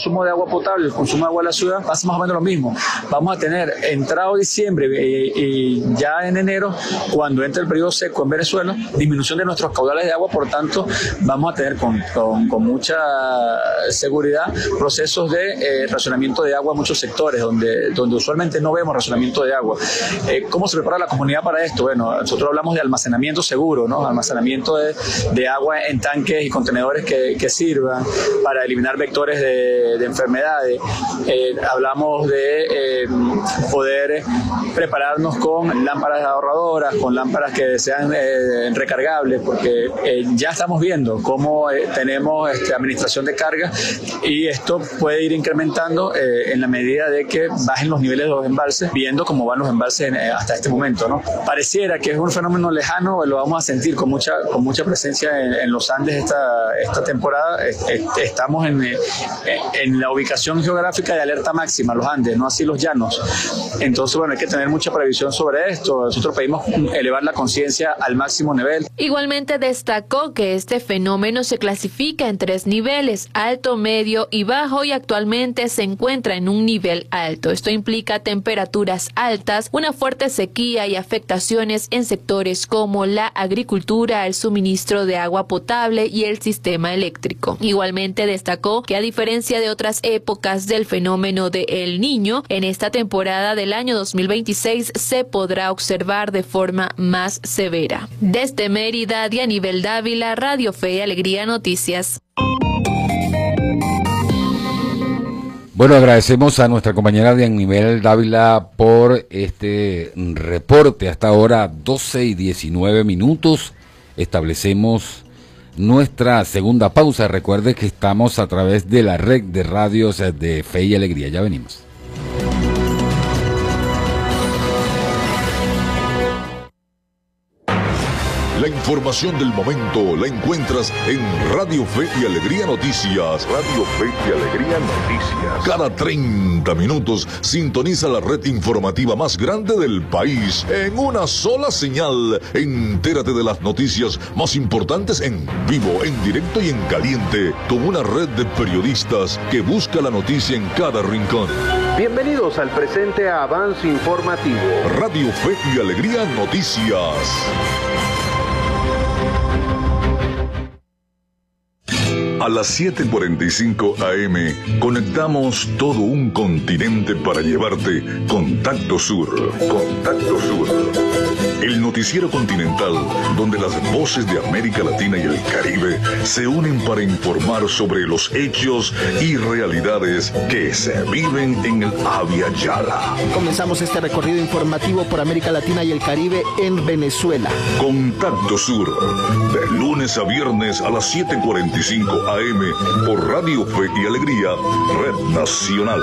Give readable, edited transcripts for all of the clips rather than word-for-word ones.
consumo de agua potable, el consumo de agua de la ciudad, pasa más o menos lo mismo. Vamos a tener entrado diciembre y ya en enero, cuando entre el periodo seco en Venezuela, disminución de nuestros caudales de agua, por tanto, vamos a tener con mucha seguridad procesos de racionamiento de agua en muchos sectores, donde usualmente no vemos racionamiento de agua. ¿Cómo se prepara la comunidad para esto? Bueno, nosotros hablamos de almacenamiento seguro, ¿no? Almacenamiento de agua en tanques y contenedores que sirvan para eliminar vectores de enfermedades. Hablamos de poder prepararnos con lámparas ahorradoras, con lámparas que sean recargables, porque ya estamos viendo cómo tenemos administración de carga y esto puede ir incrementando en la medida de que bajen los niveles de los embalses, viendo cómo van los embalses hasta este momento, ¿no? Pareciera que es un fenómeno lejano, lo vamos a sentir con mucha presencia en los Andes esta temporada. Estamos en la ubicación geográfica de alerta máxima, los Andes, no así los llanos. Entonces, bueno, hay que tener mucha previsión sobre esto. Nosotros pedimos elevar la conciencia al máximo nivel. Igualmente destacó que este fenómeno se clasifica en 3 niveles, alto, medio y bajo, y actualmente se encuentra en un nivel alto. Esto implica temperaturas altas, una fuerte sequía y afectaciones en sectores como la agricultura, el suministro de agua potable y el sistema eléctrico. Igualmente destacó que a diferencia de otras épocas del fenómeno de El Niño, en esta temporada del año 2026 se podrá observar de forma más severa. Desde Mérida, Dianibel Dávila, Radio Fe y Alegría Noticias. Bueno, agradecemos a nuestra compañera Dianibel Dávila por este reporte. Hasta ahora 12:19. Establecemos nuestra segunda pausa. Recuerde que estamos a través de la red de radios de Fe y Alegría. Ya venimos. La información del momento la encuentras en Radio Fe y Alegría Noticias. Radio Fe y Alegría Noticias. Cada 30 minutos sintoniza la red informativa más grande del país en una sola señal. Entérate de las noticias más importantes en vivo, en directo y en caliente, con una red de periodistas que busca la noticia en cada rincón. Bienvenidos al presente avance informativo. Radio Fe y Alegría Noticias. A las 7:45 AM conectamos todo un continente para llevarte Contacto Sur. Contacto Sur. El noticiero continental donde las voces de América Latina y el Caribe se unen para informar sobre los hechos y realidades que se viven en el Abya Yala. Comenzamos este recorrido informativo por América Latina y el Caribe en Venezuela. Contacto Sur, de lunes a viernes a las 7:45 AM por Radio Fe y Alegría, Red Nacional.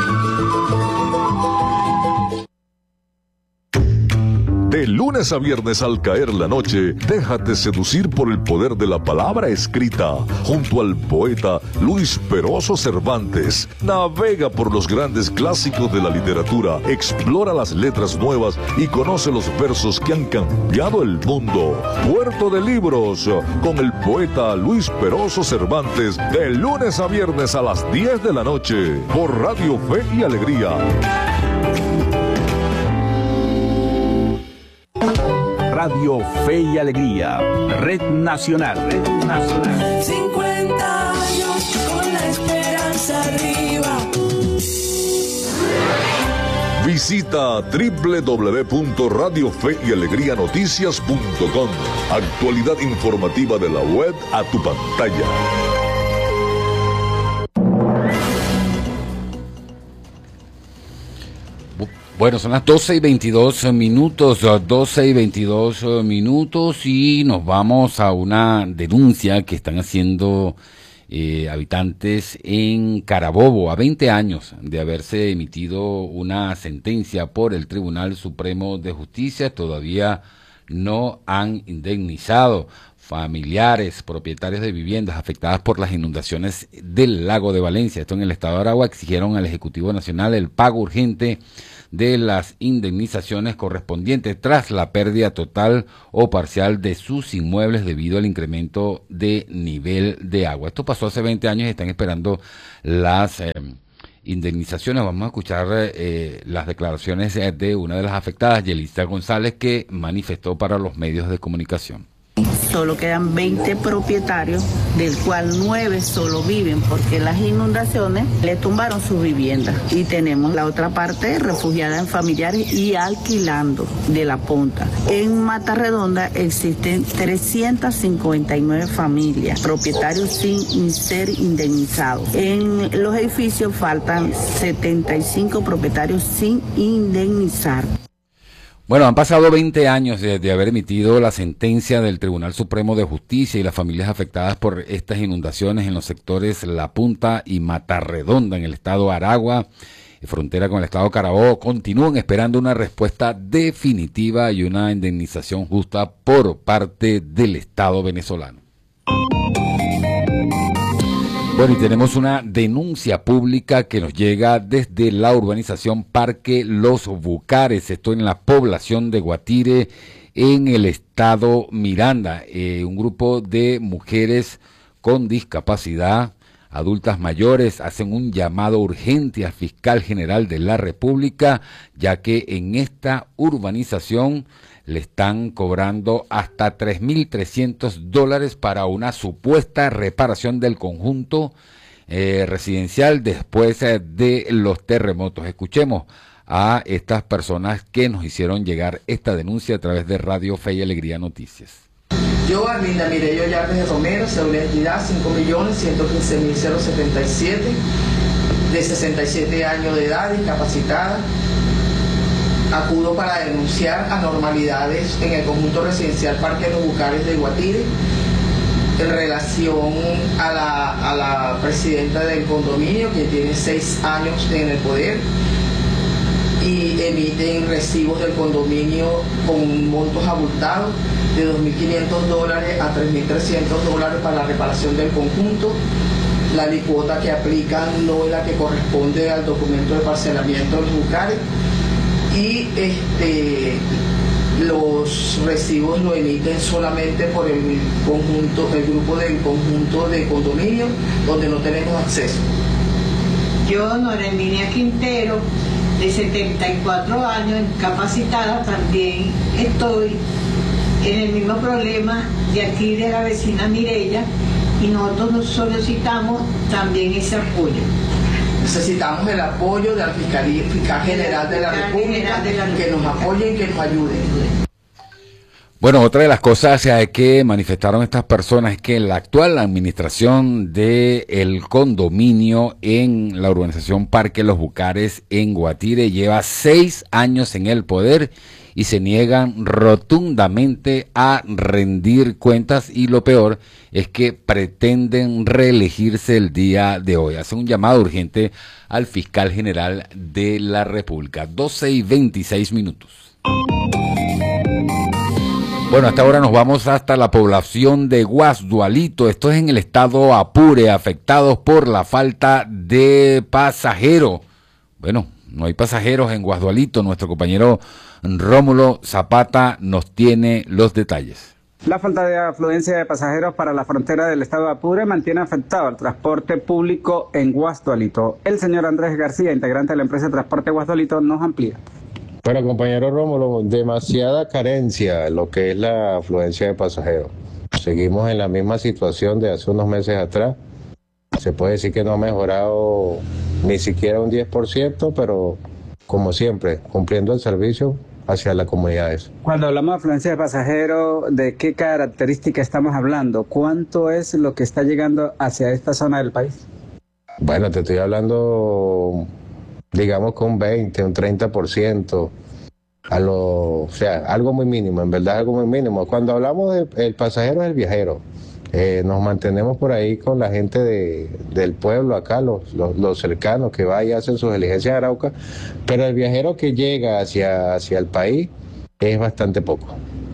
De lunes a viernes al caer la noche, déjate seducir por el poder de la palabra escrita. Junto al poeta Luis Peroso Cervantes, navega por los grandes clásicos de la literatura, explora las letras nuevas y conoce los versos que han cambiado el mundo. Puerto de Libros, con el poeta Luis Peroso Cervantes, de lunes a viernes a las 10 de la noche, por Radio Fe y Alegría. Radio Fe y Alegría, Red Nacional. Red Nacional. 50 años con la esperanza arriba. Visita www.radiofeyalegrianoticias.com. Actualidad informativa de la web a tu pantalla. Bueno, son las 12:22 y nos vamos a una denuncia que están haciendo habitantes en Carabobo, a 20 años de haberse emitido una sentencia por el Tribunal Supremo de Justicia. Todavía no han indemnizado. familiares, propietarios de viviendas afectadas por las inundaciones del lago de Valencia, esto en el estado de Aragua, exigieron al Ejecutivo Nacional el pago urgente de las indemnizaciones correspondientes tras la pérdida total o parcial de sus inmuebles debido al incremento de nivel de agua. Esto pasó hace 20 años y están esperando las indemnizaciones. Vamos a escuchar las declaraciones de una de las afectadas, Yelisa González, que manifestó para los medios de comunicación. Solo quedan 20 propietarios, del cual 9 solo viven porque las inundaciones le tumbaron sus viviendas. Y tenemos la otra parte refugiada en familiares y alquilando de la punta. En Mata Redonda existen 359 familias, propietarios sin ser indemnizados. En los edificios faltan 75 propietarios sin indemnizar. Bueno, han pasado 20 años desde haber emitido la sentencia del Tribunal Supremo de Justicia y las familias afectadas por estas inundaciones en los sectores La Punta y Mata Redonda en el estado Aragua, frontera con el estado Carabobo, continúan esperando una respuesta definitiva y una indemnización justa por parte del Estado venezolano. Bueno, y tenemos una denuncia pública que nos llega desde la urbanización Parque Los Bucares, esto en la población de Guatire, en el estado Miranda. Un grupo de mujeres con discapacidad, adultas mayores, hacen un llamado urgente al fiscal general de la República, ya que en esta urbanización le están cobrando hasta $3.300 para una supuesta reparación del conjunto residencial después de los terremotos. Escuchemos a estas personas que nos hicieron llegar esta denuncia a través de Radio Fe y Alegría Noticias. Yo, Arminda Mireyo Yardes de Romero, cédula de identidad 5.115.077, de 67 años de edad, discapacitada. Acudo para denunciar anormalidades en el conjunto residencial Parque Los Bucares de Guatire en relación a la presidenta del condominio, que tiene 6 años en el poder, y emiten recibos del condominio con montos abultados de $2.500 a $3.300 para la reparación del conjunto. La alicuota que aplican no es la que corresponde al documento de parcelamiento de los Bucares, y los recibos lo emiten solamente por el grupo del conjunto de condominio, donde no tenemos acceso. Yo, Noreminia Quintero, de 74 años, incapacitada, también estoy en el mismo problema de aquí de la vecina Mireya, y nosotros nos solicitamos también ese apoyo. Necesitamos el apoyo de la Fiscal General de la República, que nos apoye y que nos ayude. Bueno, otra de las cosas que manifestaron estas personas es que la actual administración del condominio en la urbanización Parque Los Bucares en Guatire lleva 6 años en el poder y se niegan rotundamente a rendir cuentas, y lo peor es que pretenden reelegirse el día de hoy. Hace un llamado urgente al fiscal general de la República. 12:26. Bueno, hasta ahora nos vamos hasta la población de Guasdualito. Esto es en el estado Apure, afectados por la falta de pasajeros. Bueno, no hay pasajeros en Guasdualito. Nuestro compañero Rómulo Zapata nos tiene los detalles. La falta de afluencia de pasajeros para la frontera del estado de Apure mantiene afectado el transporte público en Guasdualito. El señor Andrés García, integrante de la empresa de transporte Guasdualito, nos amplía. Bueno, compañero Rómulo, demasiada carencia en lo que es la afluencia de pasajeros. Seguimos en la misma situación de hace unos meses atrás. Se puede decir que no ha mejorado ni siquiera un 10%, pero como siempre, cumpliendo el servicio hacia las comunidades. Cuando hablamos de afluencia de pasajeros, ¿de qué características estamos hablando? ¿Cuánto es lo que está llegando hacia esta zona del país? Bueno, te estoy hablando, digamos que un 20, un 30%, o sea, algo muy mínimo, en verdad algo muy mínimo. Cuando hablamos del pasajero es el viajero. Nos mantenemos por ahí con la gente del pueblo acá, los cercanos que va y hacen sus diligencias en Arauca, pero el viajero que llega hacia el país es bastante poco.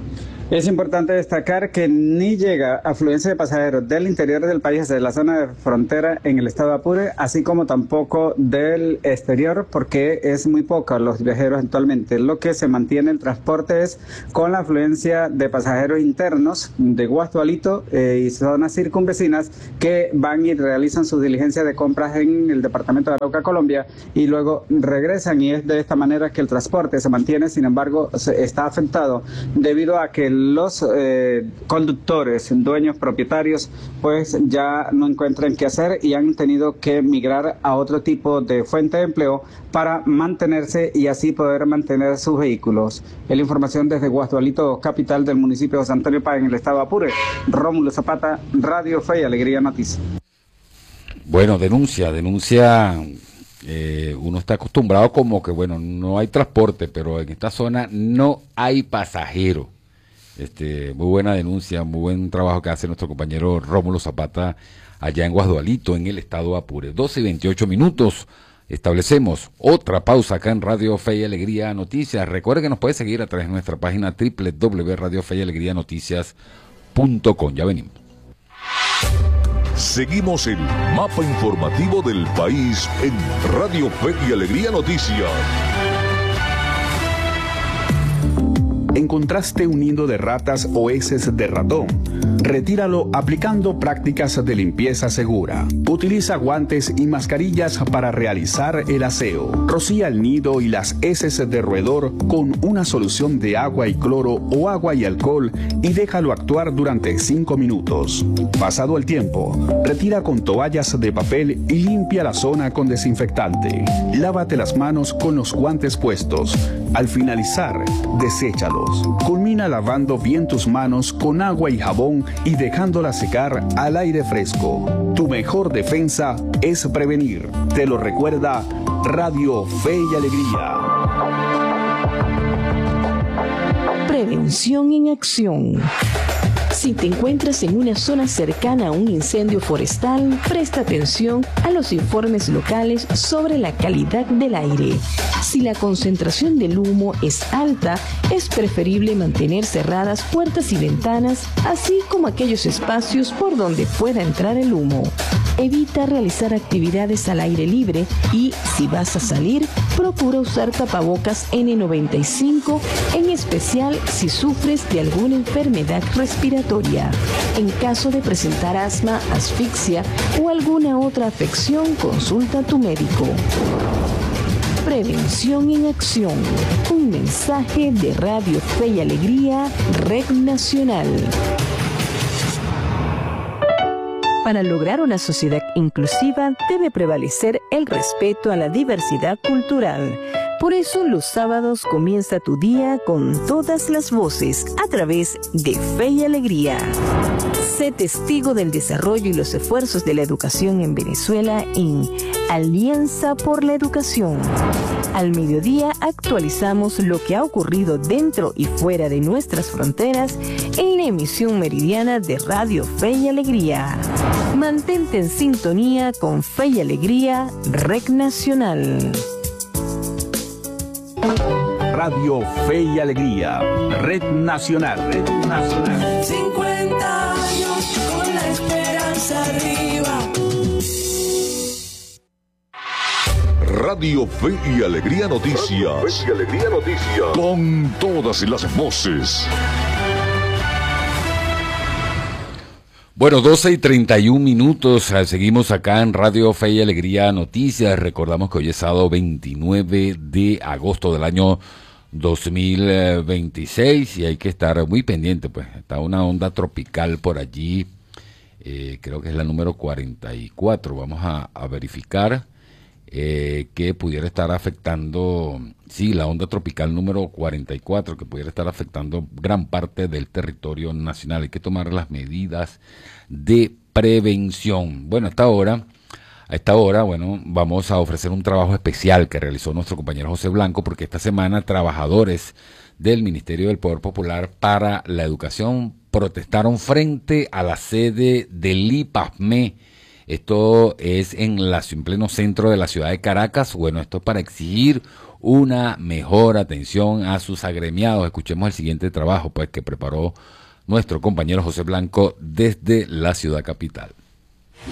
Es importante destacar que ni llega afluencia de pasajeros del interior del país, de la zona de frontera en el estado de Apure, así como tampoco del exterior, porque es muy poca los viajeros actualmente. Lo que se mantiene el transporte es con la afluencia de pasajeros internos de Guasdualito y zonas circunvecinas que van y realizan sus diligencias de compras en el departamento de Arauca, Colombia, y luego regresan, y es de esta manera que el transporte se mantiene. Sin embargo, está afectado debido a que los conductores, dueños, propietarios, pues ya no encuentran qué hacer y han tenido que migrar a otro tipo de fuente de empleo para mantenerse y así poder mantener sus vehículos. Es la información desde Guasdualito, capital del municipio de San Antonio Páez, en el estado de Apure. Rómulo Zapata, Radio Fe y Alegría Noticias. Bueno, denuncia. Uno está acostumbrado como que, bueno, no hay transporte, pero en esta zona no hay pasajero. Muy buena denuncia, muy buen trabajo que hace nuestro compañero Rómulo Zapata allá en Guasdualito, en el estado de Apure. 12:28. Establecemos otra pausa acá en Radio Fe y Alegría Noticias. Recuerde que nos puede seguir a través de nuestra página www.radiofeyalegrianoticias.com. Ya venimos. Seguimos el mapa informativo del país en Radio Fe y Alegría Noticias. ¿Encontraste un nido de ratas o heces de ratón? Retíralo aplicando prácticas de limpieza segura. Utiliza guantes y mascarillas para realizar el aseo. Rocía el nido y las heces de roedor con una solución de agua y cloro o agua y alcohol y déjalo actuar durante 5 minutos. Pasado el tiempo, retira con toallas de papel y limpia la zona con desinfectante. Lávate las manos con los guantes puestos. Al finalizar, deséchalos. Culmina lavando bien tus manos con agua y jabón y dejándolas secar al aire fresco. Tu mejor defensa es prevenir. Te lo recuerda Radio Fe y Alegría. Prevención en acción. Si te encuentras en una zona cercana a un incendio forestal, presta atención a los informes locales sobre la calidad del aire. Si la concentración del humo es alta, es preferible mantener cerradas puertas y ventanas, así como aquellos espacios por donde pueda entrar el humo. Evita realizar actividades al aire libre y, si vas a salir, procura usar tapabocas N95, en especial si sufres de alguna enfermedad respiratoria. En caso de presentar asma, asfixia o alguna otra afección, consulta a tu médico. Prevención en acción. Un mensaje de Radio Fe y Alegría, Red Nacional. Para lograr una sociedad inclusiva debe prevalecer el respeto a la diversidad cultural. Por eso los sábados comienza tu día con todas las voces a través de Fe y Alegría. Sé testigo del desarrollo y los esfuerzos de la educación en Venezuela en Alianza por la Educación. Al mediodía actualizamos lo que ha ocurrido dentro y fuera de nuestras fronteras en la emisión meridiana de Radio Fe y Alegría. Mantente en sintonía con Fe y Alegría, Red Nacional. Radio Fe y Alegría, Red Nacional. 50 años con la esperanza arriba. Radio Fe y Alegría Noticias. Con todas las voces. Bueno, 12:31. Seguimos acá en Radio Fe y Alegría Noticias. Recordamos que hoy es sábado 29 de agosto del año 2026 y hay que estar muy pendiente, pues está una onda tropical por allí, creo que es la número 44, vamos a verificar que pudiera estar afectando, sí, la onda tropical número 44, que pudiera estar afectando gran parte del territorio nacional. Hay que tomar las medidas de prevención. Bueno, a esta hora, bueno, vamos a ofrecer un trabajo especial que realizó nuestro compañero José Blanco, porque esta semana trabajadores del Ministerio del Poder Popular para la Educación protestaron frente a la sede del IPAFME Esto es en pleno centro de la ciudad de Caracas. Bueno, esto es para exigir una mejor atención a sus agremiados. Escuchemos el siguiente trabajo pues que preparó nuestro compañero José Blanco desde la ciudad capital.